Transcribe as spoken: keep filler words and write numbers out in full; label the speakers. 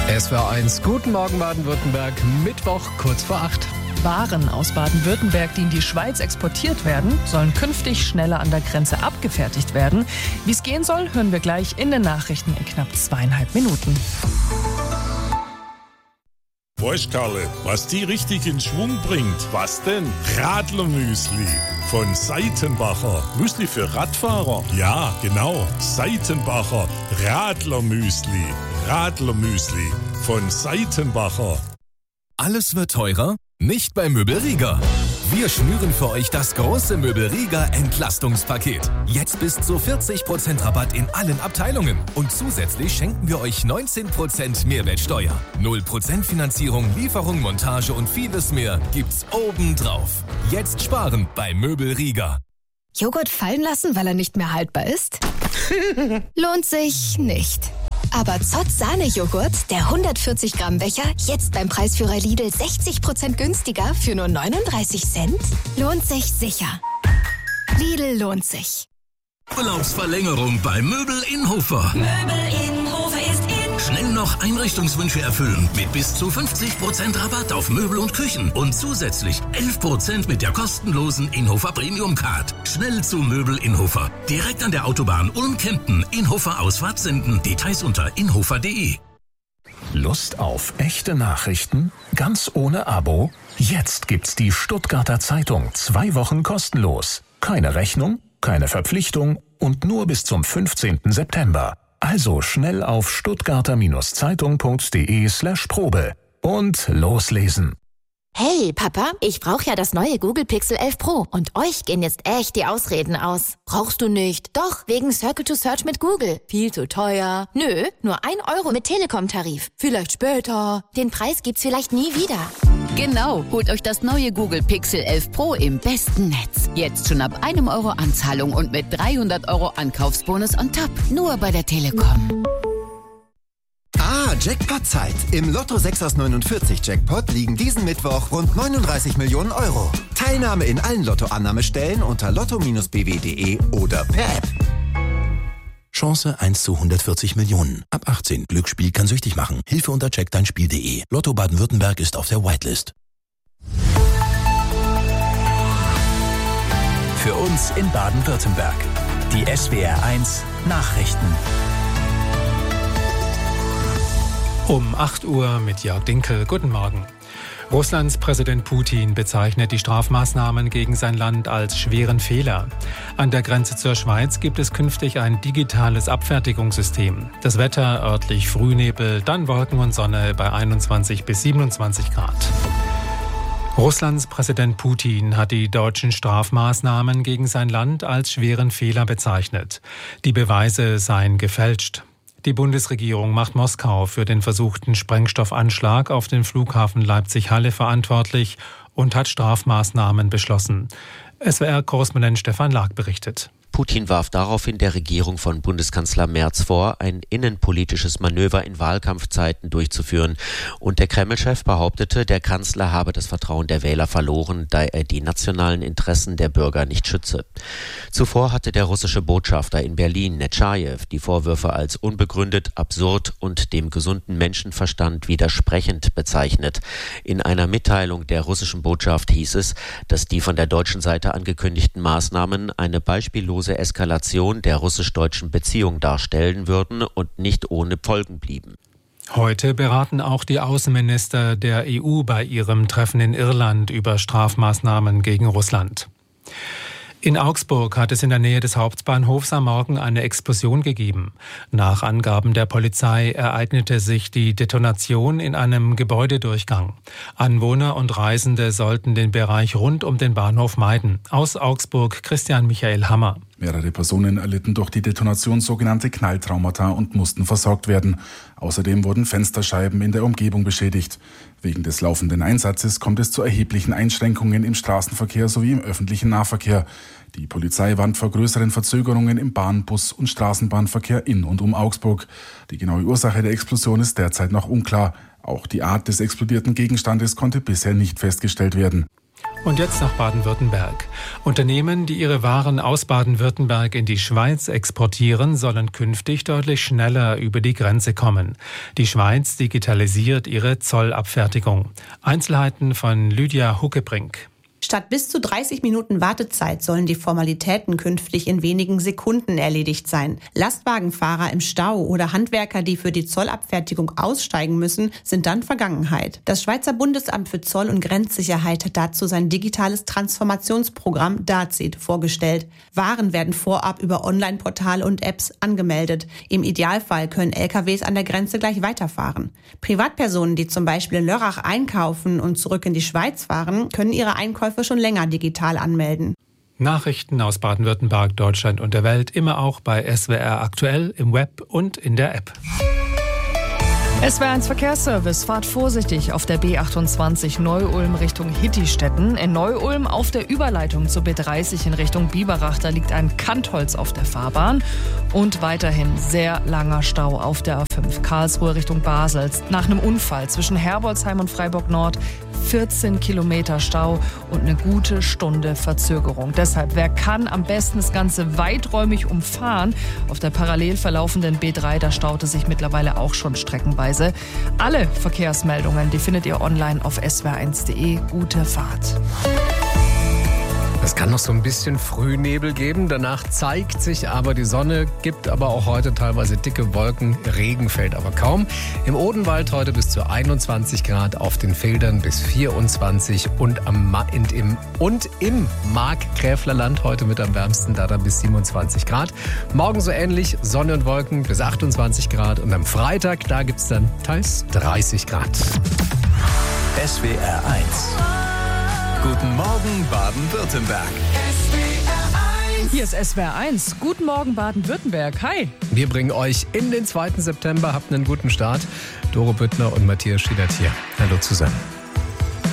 Speaker 1: S W R eins, guten Morgen Baden-Württemberg, Mittwoch kurz vor acht.
Speaker 2: Waren aus Baden-Württemberg, die in die Schweiz exportiert werden, sollen künftig schneller an der Grenze abgefertigt werden. Wie es gehen soll, hören wir gleich in den Nachrichten in knapp zweieinhalb Minuten.
Speaker 3: Weißt Karle, was die richtig in Schwung bringt? Was denn? Radlermüsli von Seitenbacher. Müsli für Radfahrer? Ja, genau. Seitenbacher Radlermüsli. Radlermüsli von Seitenbacher.
Speaker 4: Alles wird teurer? Nicht bei Möbelrieger. Wir schnüren für euch das große Möbelrieger Entlastungspaket. Jetzt bis zu vierzig Prozent Rabatt in allen Abteilungen. Und zusätzlich schenken wir euch neunzehn Prozent Mehrwertsteuer. null Prozent Finanzierung, Lieferung, Montage und vieles mehr gibt's obendrauf. Jetzt sparen bei Möbelrieger.
Speaker 5: Joghurt fallen lassen, weil er nicht mehr haltbar ist? Lohnt sich nicht. Aber Zott Sahne-Joghurt, der hundertvierzig Gramm Becher, jetzt beim Preisführer Lidl sechzig Prozent günstiger für nur neununddreißig Cent? Lohnt sich sicher. Lidl lohnt sich.
Speaker 6: Urlaubsverlängerung bei Möbel Innhofer.
Speaker 7: Möbel Innhofer ist in.
Speaker 6: Schnell noch Einrichtungswünsche erfüllen mit bis zu fünfzig Prozent Rabatt auf Möbel und Küchen und zusätzlich elf Prozent mit der kostenlosen Innhofer Premium Card. Schnell zu Möbel Innhofer. Direkt an der Autobahn Ulm-Kempten. Innhofer Ausfahrt senden. Details unter innhofer punkt de.
Speaker 8: Lust auf echte Nachrichten? Ganz ohne Abo? Jetzt gibt's die Stuttgarter Zeitung. Zwei Wochen kostenlos. Keine Rechnung, keine Verpflichtung und nur bis zum fünfzehnten September. Also schnell auf stuttgarter-zeitung punkt de slash Probe und loslesen.
Speaker 9: Hey Papa, ich brauche ja das neue Google Pixel elf Pro und euch gehen jetzt echt die Ausreden aus. Brauchst du nicht? Doch, wegen Circle to Search mit Google. Viel zu teuer. Nö, nur ein Euro mit Telekom-Tarif. Vielleicht später. Den Preis gibt's vielleicht nie wieder.
Speaker 10: Genau, holt euch das neue Google Pixel elf Pro im besten Netz. Jetzt schon ab einem Euro Anzahlung und mit dreihundert Euro Ankaufsbonus on top. Nur bei der Telekom.
Speaker 11: Ah, Jackpot-Zeit. Im Lotto sechs aus neunundvierzig Jackpot liegen diesen Mittwoch rund neununddreißig Millionen Euro. Teilnahme in allen Lottoannahmestellen unter lotto Bindestrich b w punkt de oder per App.
Speaker 12: Chance eins zu hundertvierzig Millionen. Ab achtzehn. Glücksspiel kann süchtig machen. Hilfe unter check dein Spiel punkt de. Lotto Baden-Württemberg ist auf der Whitelist.
Speaker 13: Für uns in Baden-Württemberg. Die S W R eins Nachrichten.
Speaker 14: Um acht Uhr mit Jörg Dinkel. Guten Morgen. Russlands Präsident Putin bezeichnet die Strafmaßnahmen gegen sein Land als schweren Fehler. An der Grenze zur Schweiz gibt es künftig ein digitales Abfertigungssystem. Das Wetter örtlich Frühnebel, dann Wolken und Sonne bei einundzwanzig bis siebenundzwanzig Grad. Russlands Präsident Putin hat die deutschen Strafmaßnahmen gegen sein Land als schweren Fehler bezeichnet. Die Beweise seien gefälscht. Die Bundesregierung macht Moskau für den versuchten Sprengstoffanschlag auf den Flughafen Leipzig-Halle verantwortlich und hat Strafmaßnahmen beschlossen. S W R-Korrespondent Stefan Lag berichtet.
Speaker 15: Putin warf daraufhin der Regierung von Bundeskanzler Merz vor, ein innenpolitisches Manöver in Wahlkampfzeiten durchzuführen. Und der Kreml-Chef behauptete, der Kanzler habe das Vertrauen der Wähler verloren, da er die nationalen Interessen der Bürger nicht schütze. Zuvor hatte der russische Botschafter in Berlin, Netschajew, die Vorwürfe als unbegründet, absurd und dem gesunden Menschenverstand widersprechend bezeichnet. In einer Mitteilung der russischen Botschaft hieß es, dass die von der deutschen Seite angekündigten Maßnahmen eine beispiellose Eskalation der russisch-deutschen Beziehung darstellen würden und nicht ohne Folgen blieben.
Speaker 14: Heute beraten auch die Außenminister der E U bei ihrem Treffen in Irland über Strafmaßnahmen gegen Russland. In Augsburg hat es in der Nähe des Hauptbahnhofs am Morgen eine Explosion gegeben. Nach Angaben der Polizei ereignete sich die Detonation in einem Gebäudedurchgang. Anwohner und Reisende sollten den Bereich rund um den Bahnhof meiden. Aus Augsburg Christian Michael Hammer.
Speaker 16: Mehrere Personen erlitten durch die Detonation sogenannte Knalltraumata und mussten versorgt werden. Außerdem wurden Fensterscheiben in der Umgebung beschädigt. Wegen des laufenden Einsatzes kommt es zu erheblichen Einschränkungen im Straßenverkehr sowie im öffentlichen Nahverkehr. Die Polizei warnt vor größeren Verzögerungen im Bahn-, Bus- und Straßenbahnverkehr in und um Augsburg. Die genaue Ursache der Explosion ist derzeit noch unklar. Auch die Art des explodierten Gegenstandes konnte bisher nicht festgestellt werden.
Speaker 14: Und jetzt nach Baden-Württemberg. Unternehmen, die ihre Waren aus Baden-Württemberg in die Schweiz exportieren, sollen künftig deutlich schneller über die Grenze kommen. Die Schweiz digitalisiert ihre Zollabfertigung. Einzelheiten von Lydia Huckebrink.
Speaker 17: Statt bis zu dreißig Minuten Wartezeit sollen die Formalitäten künftig in wenigen Sekunden erledigt sein. Lastwagenfahrer im Stau oder Handwerker, die für die Zollabfertigung aussteigen müssen, sind dann Vergangenheit. Das Schweizer Bundesamt für Zoll- und Grenzsicherheit hat dazu sein digitales Transformationsprogramm DAZID vorgestellt. Waren werden vorab über Online-Portale und Apps angemeldet. Im Idealfall können L K Ws an der Grenze gleich weiterfahren. Privatpersonen, die zum Beispiel in Lörrach einkaufen und zurück in die Schweiz fahren, können ihre Einkäufe schon länger digital anmelden.
Speaker 14: Nachrichten aus Baden-Württemberg, Deutschland und der Welt immer auch bei S W R aktuell im Web und in der App.
Speaker 2: S W R eins Verkehrsservice, fahrt vorsichtig auf der B achtundzwanzig Neu-Ulm Richtung Hittistetten. In Neu-Ulm auf der Überleitung zur B dreißig in Richtung Biberach, da liegt ein Kantholz auf der Fahrbahn. Und weiterhin sehr langer Stau auf der A fünf Karlsruhe Richtung Basel. Nach einem Unfall zwischen Herbolzheim und Freiburg Nord vierzehn Kilometer Stau und eine gute Stunde Verzögerung. Deshalb, wer kann, am besten das Ganze weiträumig umfahren. Auf der parallel verlaufenden B drei, da staute sich mittlerweile auch schon streckenweise. Alle Verkehrsmeldungen, die findet ihr online auf s w r eins punkt de. Gute Fahrt.
Speaker 1: Es kann noch so ein bisschen Frühnebel geben, danach zeigt sich aber die Sonne, gibt aber auch heute teilweise dicke Wolken, Regen fällt aber kaum. Im Odenwald heute bis zu einundzwanzig Grad, auf den Feldern bis vierundzwanzig und, am Ma- in, im, und im Markgräflerland heute mit am wärmsten, da dann bis siebenundzwanzig Grad. Morgen so ähnlich, Sonne und Wolken bis achtundzwanzig Grad und am Freitag, da gibt es dann teils dreißig Grad.
Speaker 13: S W R eins. Guten Morgen Baden-Württemberg.
Speaker 2: Hier ist S W R eins. Guten Morgen Baden-Württemberg. Hi.
Speaker 1: Wir bringen euch in den zweiten September. Habt einen guten Start. Doro Büttner und Matthias Schiedert hier. Hallo zusammen.